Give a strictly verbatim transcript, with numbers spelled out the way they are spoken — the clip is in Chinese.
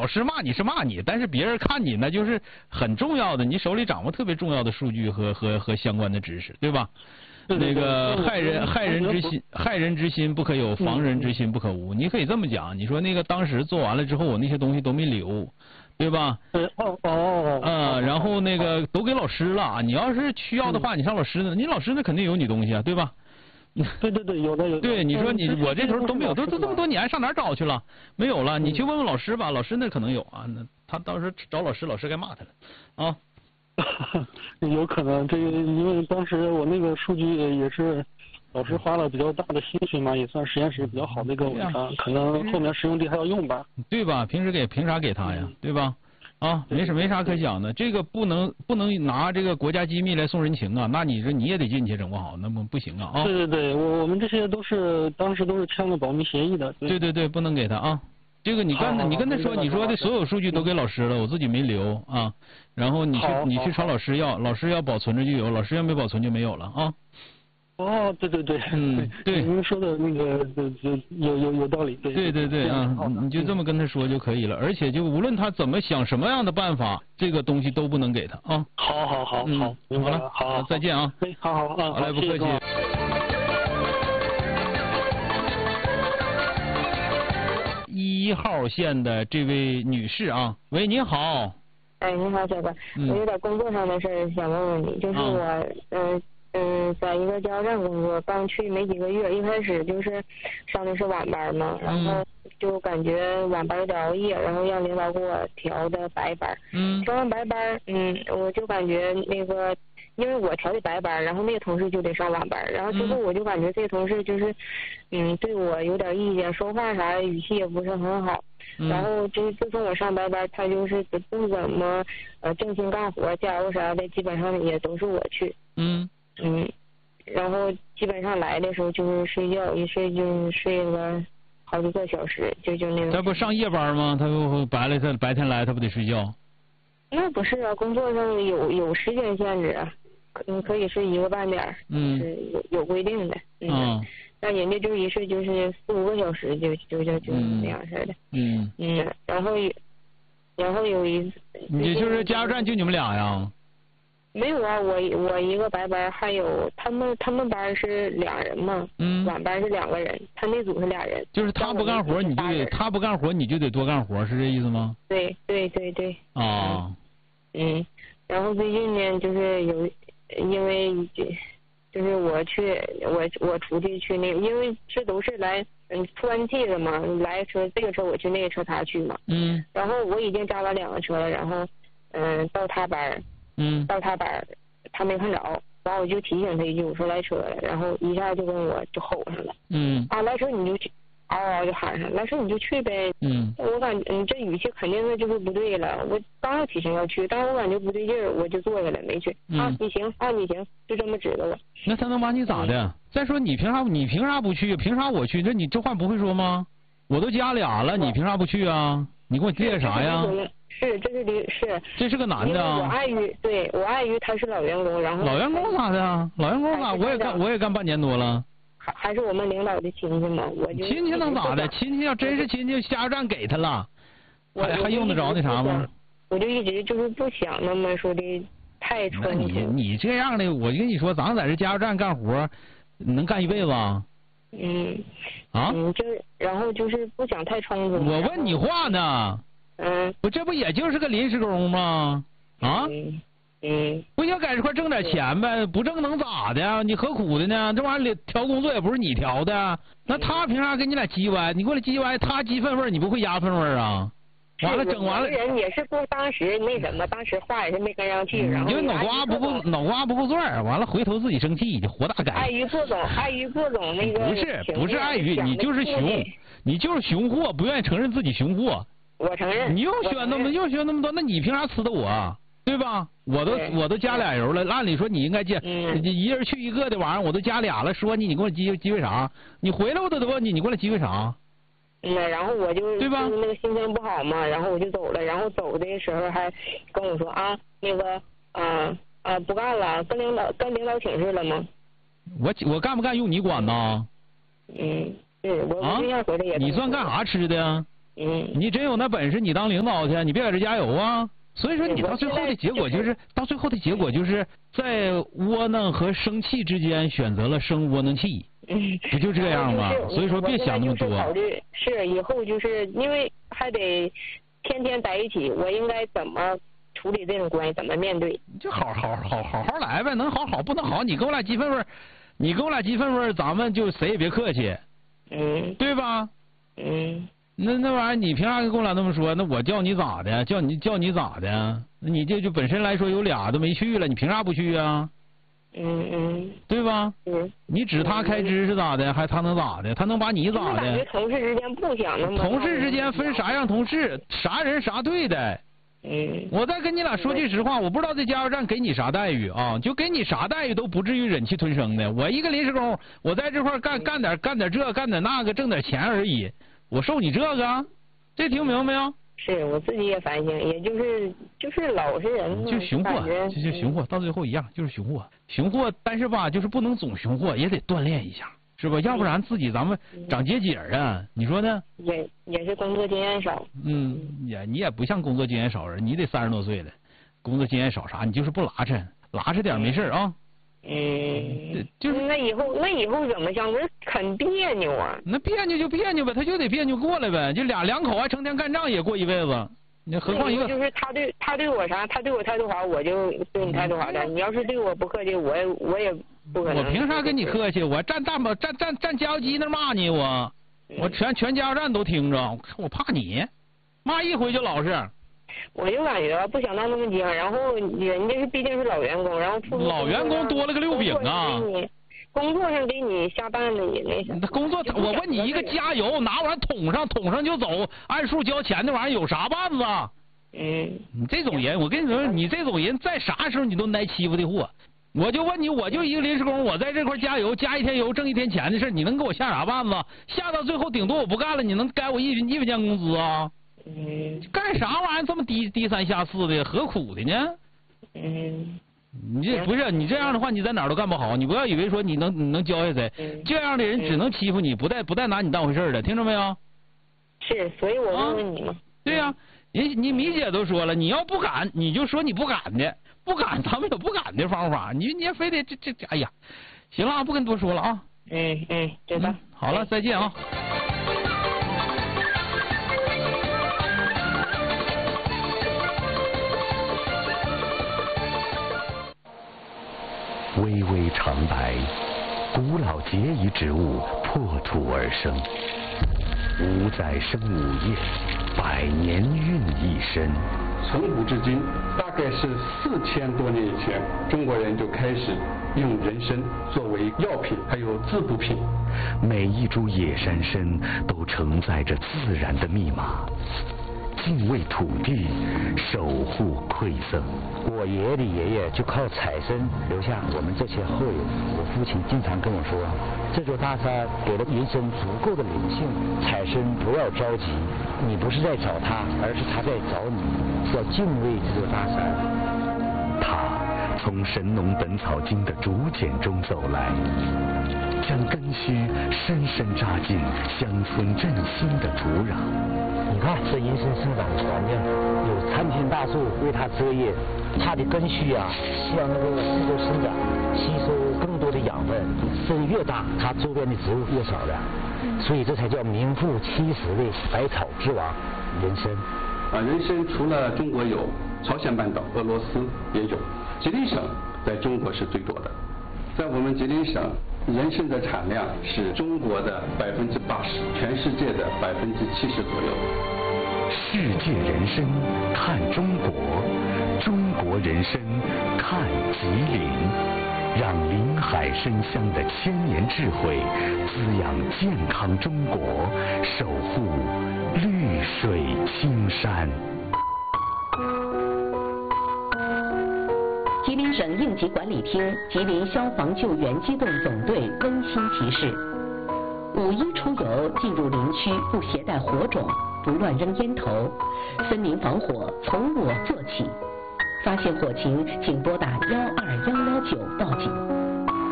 老师骂你是骂你，但是别人看你那就是很重要的，你手里掌握特别重要的数据和和和相关的知识，对吧？ 对对对那个害人害人之不心，害人之心不可有，防人之心不可无。你可以这么讲，你说那个当时做完了之后，我那些东西都没留，对吧？ 对哦哦哦。 呃，然后那个都给老师了。你要是需要的话，你上老师那，你老师那肯定有你东西啊，对吧？ 对对对，有的有的。 对，你说你我这头都没有，都都这么多年。 年上哪儿找去了？没有了，你去问问老师吧，老师那可能有啊。那他到时候找老师，老师该骂他了啊。 有可能这个，因为当时我那个数据也是老师花了比较大的心血嘛，也算实验室比较好的一个文章，可能后面实用地还要用吧。 对吧？平时给凭啥给他呀？对吧？啊，没什没啥可讲的，这个不能不能拿这个国家机密来送人情啊！那你这你也得进去整不好，那么不行啊！啊， 对对对，我我们这些都是当时都是签了保密协议的。 对对对，不能给他啊！这个你刚才你跟他说，你说的所有数据都给老师了，我自己没留啊。然后你去你去找老师要，老师要保存着就有，老师要没保存就没有了啊。 哦，对对对， 嗯，对， 您说的那个就有有有道理，对对对对啊，你就这么跟他说就可以了，而且就无论他怎么想什么样的办法，这个东西都不能给他啊。 好好好嗯， 好， 好了， 好， 再见啊。 哎，好好啊， 好嘞，不客气。一号线的这位女士啊，喂，你好。 哎，你好，小哥， 嗯、 我有点工作上的事儿想问问你，就是我，嗯、啊。嗯、呃，在一个加油站工作，刚去没几个月，一开始就是上的是晚班嘛，然后就感觉晚班有点熬夜，然后让领导给我调的白班。 嗯。 调完白班，嗯，我就感觉那个，因为我调的白班，然后那个同事就得上晚班，然后之后我就感觉这个同事就是，嗯，对我有点意见，说话啥语气也不是很好。 嗯、 然后就自从我上白班，他就是不不怎么呃正经干活，加油啥的，基本上也都是我去。 嗯。 嗯，然后基本上来的时候就是睡觉，一睡就是睡个好几个小时，就就那种。 他不上夜班吗？他不白了，他白天来他不得睡觉？ 那不是啊，工作上有有时间限制，嗯，可以睡一个半点， 嗯， 是有有规定的。嗯。 嗯那人家就一睡就是四五个小时就，就就就就那样似的。 嗯。 嗯，然后然后有一。 你就是加油站就你们俩呀？ 没有啊，我我一个白班，还有他们他们班是俩人嘛， 嗯， 晚班是两个人，他那组是俩人。 就是他不干活，你就得他不干活，你就得多干活，是这意思吗？ 对对对对。 啊。 嗯，然后最近呢，就是有因为就是我去我我出去去那个，因为这都是来嗯突然气的嘛，来车这个车我去那个车他去嘛。 嗯。 然后我已经扎完两个车了，然后嗯到他班。 嗯， 到他班，他没看着，完我就提醒他一句，我说来车了，然后一下就跟我就吼上了。 嗯。 啊，来车你就去，嗷嗷就喊上，来车你就去呗。 嗯。 我感觉嗯这语气肯定是就是不对了，我刚要提醒要去，但是我感觉不对劲儿，我就坐下来没去。 嗯、 啊，你行啊你行，就这么知道了。 那他能把你咋的？嗯、再说你凭啥你凭啥不去？凭啥我去？这你这话不会说吗？我都加俩了，你凭啥不去啊？你给我列啥呀？ 是，这是的，是。 这是个男的啊。 我碍于对我碍于他是老员工，然后。 老员工咋的啊？老员工咋？我也干，我也干半年多了。 还还是我们领导的亲戚嘛，我就。 亲戚能咋的？亲戚要真是亲戚，加油站给他了，还还用得着那啥吗？ 我就一直就是不想那么说的太冲突。 那你你这样的，我跟你说，咱在这加油站干活，能干一辈子啊？ 嗯。 啊？ 嗯，就然后就是不想太冲突。 我问你话呢。 嗯， 我这不也就是个临时工吗？啊， 嗯，嗯不想在这块挣点钱呗？不挣能咋的？你何苦的呢？这玩意儿调工作也不是你调的，那他凭啥跟你俩叽歪？你过来叽歪，他鸡粪味儿，你不会压粪味儿啊？完了，整完了。 人也是不当时那什么，当时话也是没跟上去，然后。 因为脑瓜不够，脑瓜不够钻儿，完了回头自己生气，就活大该。 碍于各种，碍于各种那个。 不是不是碍于，你就是熊，你就是熊货，不愿意承认自己熊货。 我承认。 你又选那么又选那么多，那你凭啥呲的我？对吧？我都我都加俩油了，按理说你应该加， 嗯、 你一人去一个的玩意儿，我都加俩了，说你你给我叽叽为啥？你回来我都得问你，你过来叽为啥？ 嗯，然后我就对吧？ 就是那个心情不好嘛，然后我就走了，然后走的时候还跟我说啊，那个啊啊不干了，跟领导跟领导请示了吗？ 我我干不干用你管呢？ 嗯，是我啊， 对象回来也。 你算干啥吃的呀？ 嗯。 你真有那本事，你当领导去，你别在这加油啊！所以说，你到最后的结果就是，到最后的结果就是在窝囊和生气之间选择了生窝囊气。 嗯， 不就这样吗？ 就是、 所以说别想那么多。 考虑是以后就是因为还得天天在一起，我应该怎么处理这种关系，怎么面对？ 就好好好好好来呗，能好好不能好，你跟我俩急分分，你跟我俩急分分，咱们就谁也别客气， 嗯， 对吧？ 嗯， 那那玩意儿你凭啥跟我俩那么说？那我叫你咋的？叫你叫你咋的？那你这就本身来说有俩都没去了，你凭啥不去啊？ 嗯嗯， 对吧？ 嗯， 你指他开支是咋的？还他能咋的？他能把你咋的？ 感觉同事之间不想那么。 同事之间分啥样同事，啥人啥对待。 嗯。 我再跟你俩说句实话，我不知道这加油站给你啥待遇啊，就给你啥待遇都不至于忍气吞声的。我一个临时工，我在这块干干点干点这干点那个，挣点钱而已。我受你这个，这听明白没有？ 是我自己也反省，也就是就是老实人就熊货，就就熊货，到最后一样就是熊货，熊货。但是吧，就是不能总熊货，也得锻炼一下，是吧？要不然自己咱们长结节啊，你说呢？ 也也是工作经验少。 嗯，也你也不像工作经验少人，你得三十多岁了，工作经验少啥？你就是不拉碜，拉碜点没事啊。 嗯， 就是那以后那以后怎么想？我很别扭啊。 那别扭就别扭呗，他就得别扭过来呗。就俩两口还成天干仗也过一辈子，你何况一个就是他对他对我啥，他对我态度好，我就对你态度好点。你要是对我不客气，我也我也不可能。 我凭啥跟你客气？我站大马站站站加油机那骂你我，我全全加油站都听着，我怕你，骂一回就老实。 我就感觉不想当那么僵，然后人家是毕竟是老员工，然后老员工多了个六饼啊。 工作上给你下绊子也那啥。 工作我问你一个加油拿完捅上捅上就走，按数交钱的玩意儿有啥绊子？ 嗯。 你这种人，我跟你说，你这种人在啥时候你都挨欺负的货。我就问你，我就一个临时工，我在这块加油加一天油挣一天钱的事，你能给我下啥绊子？下到最后顶多我不干了，你能该我一一分钱工资啊？ 嗯， 干啥玩意儿这么低低三下四的，何苦的呢？ 嗯， 你这不是你这样的话，你在哪儿都干不好。你不要以为说你能你能教下谁， 嗯、 这样的人只能欺负你，不带不带拿你当回事的，听着没有？ 是，所以我问问你嘛。啊、 对呀、啊，人你米姐都说了，你要不敢，你就说你不敢的，不敢咱们有不敢的方法，你你也非得这这这，哎呀，行了，不跟多说了啊。 嗯嗯，知道、嗯。 好了，再见啊。 巍巍长白，古老节仪植物破土而生，五载生五叶，百年孕一身。 从古至今，大概是四千多年以前，中国人就开始用人参作为药品，还有滋补品。 每一株野山参都承载着自然的密码。敬畏土地，守护馈赠。 我爷爷的爷爷就靠采参留下我们这些后人。我父亲经常跟我说，这座大山给了人参足够的灵性，采参不要着急，你不是在找他，而是他在找你，要敬畏这座大山。 他从《神农本草经》的竹简中走来，将根须深深扎进乡村振兴的土壤。 你看这人参生长的环境，有参天大树为它遮叶，它的根须啊向那个四周生长，吸收更多的养分。根越大，它周边的植物越少了，所以这才叫名副其实的百草之王人参。 啊，人参除了中国有，朝鲜半岛、俄罗斯也有，吉林省在中国是最多的。在我们吉林省，人参的产量是中国的百分之八十，全世界的百分之七十左右。 世界人参看中国，中国人参看吉林，让林海参香的千年智慧滋养健康中国，守护绿水青山。 吉林省应急管理厅吉林消防救援机动总队温馨提示：五一出游进入林区不携带火种，不乱扔烟头，森林防火从我做起。发现火情，请拨打幺二幺幺九报警。